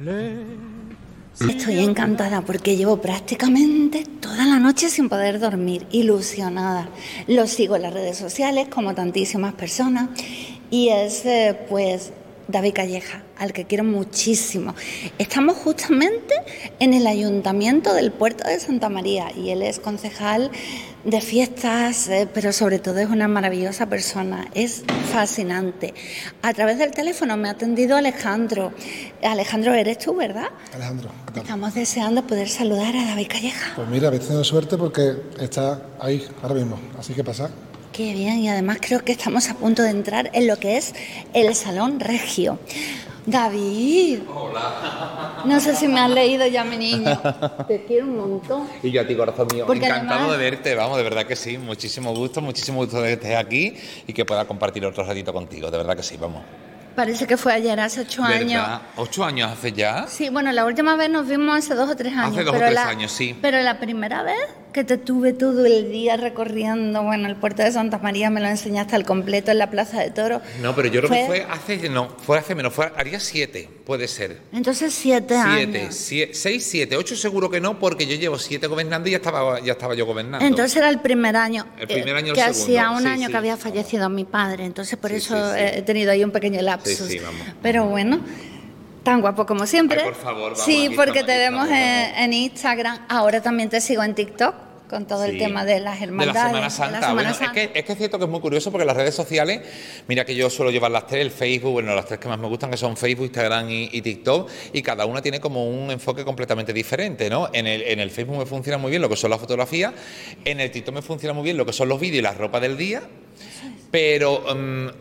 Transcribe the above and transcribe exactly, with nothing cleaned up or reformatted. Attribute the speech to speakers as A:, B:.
A: Estoy encantada porque llevo prácticamente toda la noche sin poder dormir, ilusionada. Lo sigo en las redes sociales como tantísimas personas y es eh, pues David Calleja, al que quiero muchísimo. Estamos justamente en el Ayuntamiento del Puerto de Santa María y él es concejal de fiestas, eh, pero sobre todo es una maravillosa persona, es fascinante. A través del teléfono me ha atendido Alejandro. Alejandro, eres tú, ¿verdad?
B: Alejandro, ¿qué tal?
A: Estamos deseando poder saludar a David Calleja.
B: Pues mira, habéis tenido suerte porque está ahí ahora mismo, así que pasa.
A: Qué bien, y además creo que estamos a punto de entrar en lo que es el Salón Regio. David.
C: Hola.
A: No sé si me has leído ya, mi niño. Te quiero un montón.
C: Y yo a ti, corazón mío.
A: Porque
C: encantado
A: además...
C: de verte, vamos, de verdad que sí. Muchísimo gusto, muchísimo gusto de que estés aquí y que pueda compartir otro ratito contigo. De verdad que sí, vamos.
A: Parece que fue ayer, hace ocho
C: ¿Verdad?
A: años.
C: ¿Ocho años hace ya?
A: Sí, bueno, la última vez nos vimos hace dos o tres años.
C: Hace dos
A: pero
C: o tres
A: la,
C: años, sí.
A: Pero la primera vez que te tuve todo el día recorriendo, bueno, el puerto de Santa María, me lo enseñaste al completo en la Plaza de Toros.
C: No, pero yo creo que fue hace, no, fue hace menos, fue, haría siete, puede ser.
A: Entonces siete,
C: siete
A: años.
C: Siete, seis, siete, ocho seguro que no, porque yo llevo siete gobernando y ya estaba, ya estaba yo gobernando.
A: Entonces era el primer año.
C: El primer año,
A: Que
C: el
A: hacía
C: segundo.
A: un
C: Sí,
A: año
C: sí.
A: que había fallecido mi padre, entonces por
C: Sí,
A: eso
C: sí, sí.
A: he tenido ahí un pequeño lapsus.
C: Sí, sí, vamos.
A: Pero bueno, tan guapo como siempre.
C: Ay, por favor, vamos,
A: sí,
C: aquí
A: porque
C: estamos,
A: te
C: aquí
A: vemos
C: estamos,
A: en,
C: vamos.
A: en Instagram. Ahora también te sigo en TikTok con todo el
C: Sí.
A: tema de las
C: De
A: hermandades.
C: la Semana Santa.
A: de la Semana
C: Bueno,
A: Santa.
C: Es, que, es que es cierto que es muy curioso porque las redes sociales, mira que yo suelo llevar las tres, el Facebook, bueno, las tres que más me gustan, que son Facebook, Instagram y, y TikTok, y cada una tiene como un enfoque completamente diferente, ¿no? En el, en el Facebook me funciona muy bien lo que son las fotografías, en el TikTok me funciona muy bien lo que son los vídeos y la ropa del día, pero um,